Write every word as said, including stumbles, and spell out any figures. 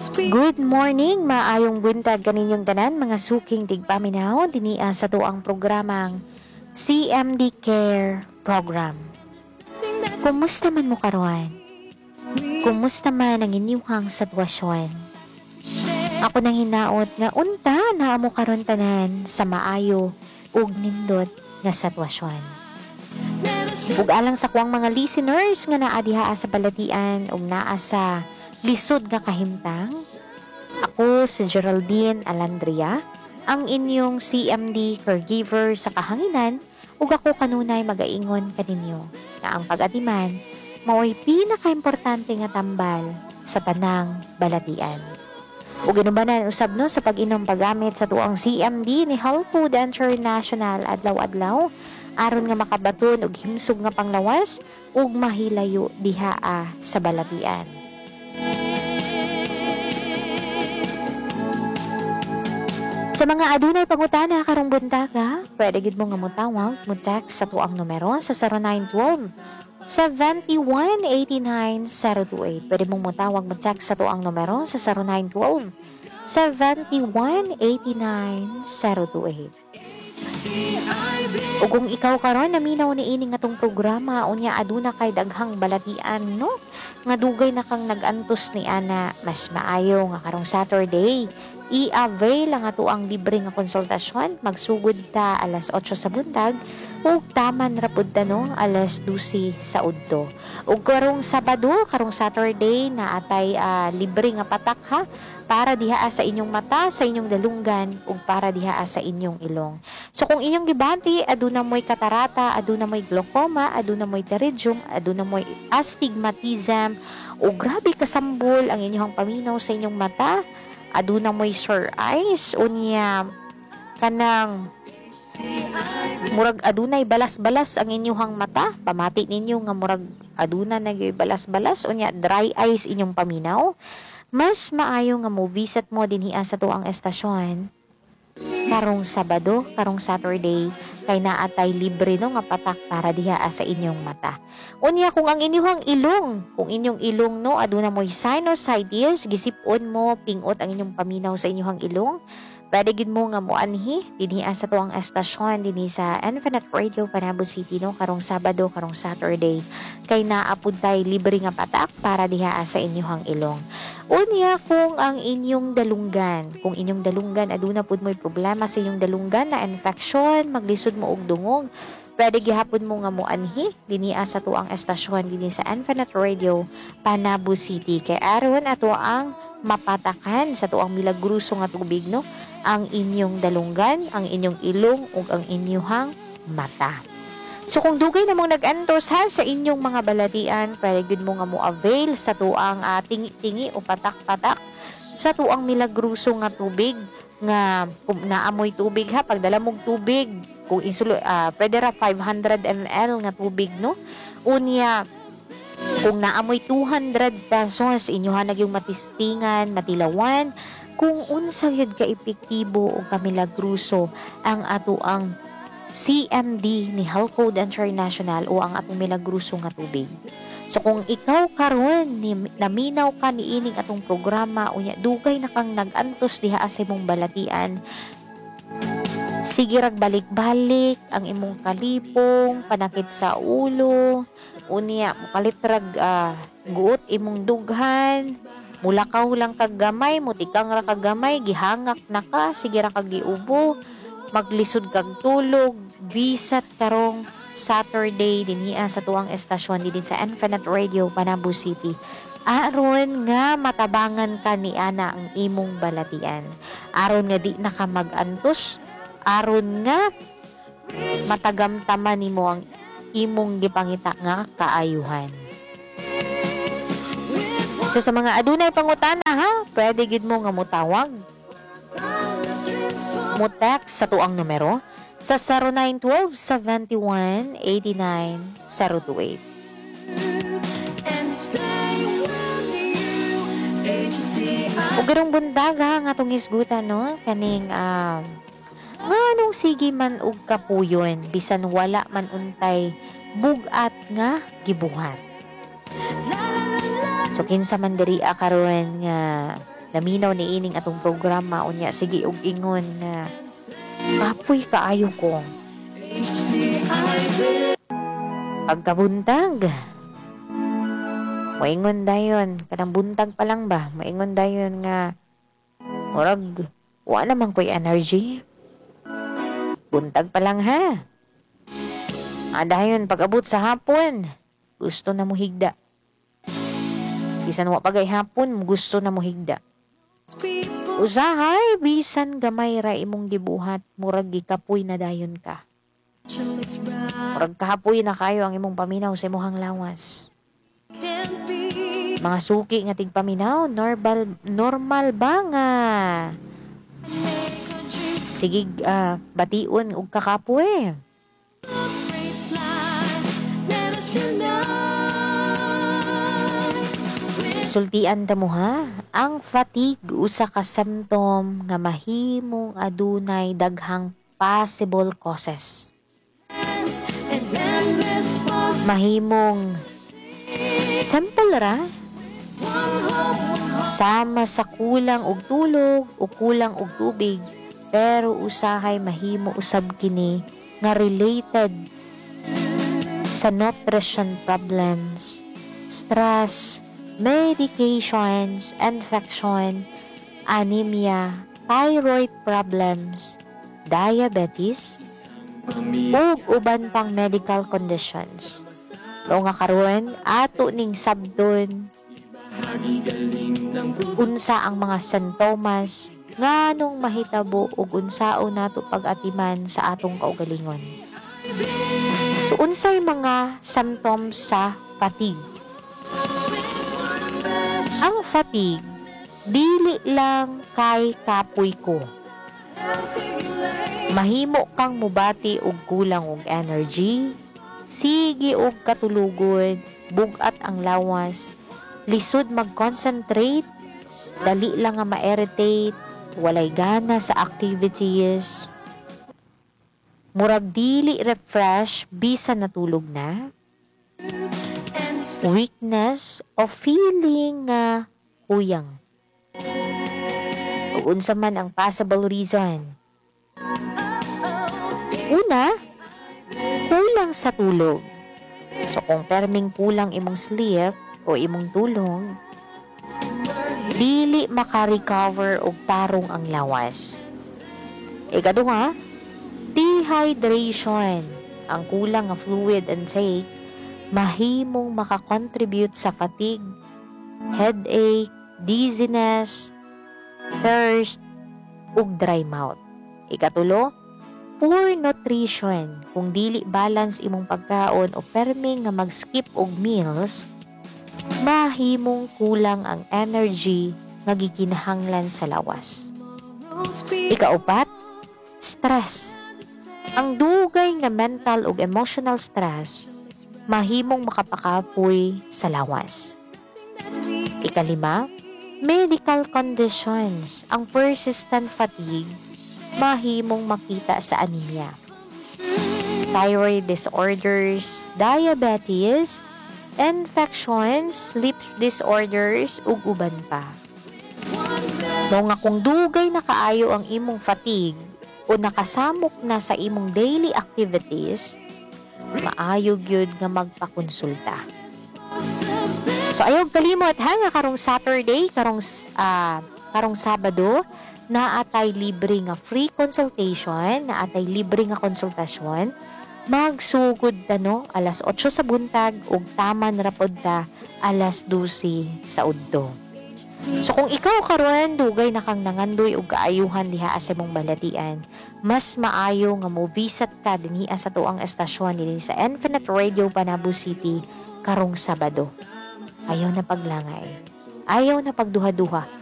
Good morning, maayong buntag kaninyong tanan mga suking tigpaminaw dinia sa tuang programang C M D Care Program. Kumusta man mo karon? Kumusta man ang inyong sitwasyon? Ako nang hinaot nga unta na amo karon tanan sa maayo ug nindot nga sitwasyon. Ug alang sa kuang mga listeners nga naa diha sa balatian ug naa sa lisod nga kahimtang, ako si Geraldine Alandria, ang inyong C M D caregiver sa kahanginan ug ako kanunay magaingon kaninyo nga ang pag-atiman mao'y pinakaimportante nga tambal sa tanang balatian. Ug ginubanan usab no sa pag-inom paggamit sa tuang C M D ni Health Food International adlaw-adlaw aron nga makabaton og himsog nga panglawas ug mahilayo diha sa balatian. Sa mga adunay pangutana karong buntaga, pwede gid mo nga motawag mo text sa tuang numero sa zero nine one two, seven one eight nine zero two eight. Pwede mong motawag mo text sa tuang numero sa zero nine one two, seven one eight nine zero two eight. O kung ikaw karon naminaw ni ining atong programa unya aduna kay daghang balatian no nga dugay na kang nag-antos ni ana, mas maayo nga karong Saturday i-avail ang ato ang libre nga konsultasyon. Magsugod ta alas otso sa buntag ug taman ra pud ta no alas dose sa udto. Ug karong Sabado, karong Saturday na atay uh, libre nga patak ha para diha sa inyong mata, sa inyong dalunggan ug para diha sa inyong ilong. So kung inyong gibanti aduna moy katarata, aduna moy glaucoma, aduna moy pterygium, aduna moy astigmatism o grabe kasambol ang inyong paminaw sa inyong mata, aduna moy sore eyes unya kanang murag adunay balas-balas ang inyong mata, pamati ninyo nga murag aduna nagyoy balas-balas unya dry eyes inyong paminaw, mas maayo nga mo visit mo dinhi sa tuang estasyon karong Sabado, karong Saturday kay naatay libre no nga patak para diha sa inyong mata. Unya kung ang inyong ilong, kung inyong ilong no aduna moy sinusitis, gisip-on mo pingot ang inyong paminaw sa inyong ilong, pwede gid mo nga moanhi dinhi sa tuang estasyon dinhi sa Infinite Radio Panabo City no karong Sabado, karong Saturday kay naapud tay libre nga patak para diha sa inyong ilong. Unya kung ang inyong dalunggan, kung inyong dalunggan aduna pud moy problema sa inyong dalunggan na infection, maglisod mo og dungog, pwede gihapon mo nga moanhi dinhi sa tuang estasyon dinhi sa Infinite Radio Panabo City kay aron ato ang mapatakan sa tuang milagruso nga tubig no ang inyong dalunggan, ang inyong ilong ug ang inyong mata. So kung dugay na mong nag-antos ha sa inyong mga balatian, pwede gud mo nga mo avail sa tuang uh, tingi-tingi o patak-patak sa tuang milagruso nga tubig nga kung naamoy tubig ha, pagdala mong tubig kung isulo uh, pwede ra five hundred milliliters nga tubig no. Unya kung naamoy two hundred pesos inyohan nagyong matistingan, matilawan kung unsa gyud ka epektibo o kamilagruso ang ato ang C M D ni Health Food International o ang atong milagruso nga tubig. So kung ikaw karon ni naminaw ka ni ining atong programa unya dugay na kang nag-antos diha sa imong balatian, sige rag balik-balik ang imong kalipong, panakit sa ulo, unya mukalit rag uh, guot imong dughan, mulakaw lang kag gamay, mutikang ra kag gamay, gihangak na ka, sige ra kag giubo, maglisod kag tulog, visit karong Saturday dinhi sa tuang estasyon dinhi sa Infinite Radio Panabo City aron nga matabangan ka ni ana ang imong balatian, aron nga di na ka mag-antos, aron nga matagamtaman nimo ang imong gipangita nga kaayuhan. So sa mga adunay pangutana ha, pwede gid mo nga motawag mo text sa tuang numero sa zero nine one two, seven one eight nine zero two eight. O garong bundaga nga tong isgutan no kaning um, nga nung sige man og kapuyon bisan wala man untay bugat nga gibuhat. So kinsa man diri karon nga Naminaw ni ining atong programa unya sige og ingon nga kapoy kaayo ko. Pagkabuntag, moingon dayon, kanang buntag pa lang ba, moingon dayon nga murag wa naman ko'y energy. Buntag pa lang ha. Ah, dayon pag-abot sa hapon, gusto na mo higda. Bisan wa pagay hapon, gusto na mo higda. Usahay, bisan gamay ra imong gibuhat, murag gikapoy na dayon ka. Murag kahapoy na kayo ang imong paminaw sa imong lawas. Mga suki nga tigpaminaw, normal, normal ba nga? Sige, uh, bation og kakapoy. Sultian ta mo ha, ang fatigue usa ka symptom nga mahimong adunay daghang possible causes. Mahimong simple ra sama sa kulang og tulog o kulang og tubig, pero usahay mahimo usab kini nga related sa nutrition problems, stress, medications, infection, anemia, thyroid problems, diabetes, ug uban pang medical conditions. Lo nga karon ato ning sabdon unsa ang mga sintomas nganong mahitabo ug unsaon nato pag-atiman sa atong kaugalingon. So unsay mga symptoms sa fatigue? Ang fatigue dili lang kay kapoy ko. Mahimo kang mubati og kulang og energy, sige og katulugon, bugat ang lawas, lisod mag-concentrate, dali lang nga ma-irritate, walay gana sa activities, murag dili refresh bisan natulog na, weakness o feeling nga kuyang. Ug unsa man ang possible reason? Una, kulang sa tulog. So kung terming kulang imong sleep o imong tulog, dili maka-recover og tarong ang lawas. Ikaduha, dehydration. Ang kulang nga fluid intake mahimong maka-contribute sa fatigue, headache, dizziness, thirst, ug dry mouth. Ikatulo, poor nutrition. Kung dili balance imong pagkaon o perming nga mag-skip og meals, mahimong kulang ang energy nga gikinahanglan sa lawas. Ikaupat, stress. Ang dugay nga mental ug emotional stress mahimong makapakapoy sa lawas. Ikalima, medical conditions. Ang persistent fatigue mahimong makita sa anemia, thyroid disorders, diabetes, infections, sleep disorders, ug uban pa. No nga kung dugay na kaayo ang imong fatigue o nakasamok na sa imong daily activities, maayo gyud nga magpakonsulta. So ayaw kalimot ha nga karong Saturday, karong uh, karong Sabado, naatay libre nga free consultation, naatay libre nga konsultasyon. Magsugod ta no alas otso sa buntag ug taman ra pod ta alas dose sa udto. So kung ikaw karon dugay na kang nangandoy og kaayuhan diha sa imong balatian, mas maayo nga mo visit ka dinhi sa tuang estasyon dinhi sa Infinite Radio Panabo City karong Sabado. Ayaw na paglangay. Ayaw na pagduha-duha.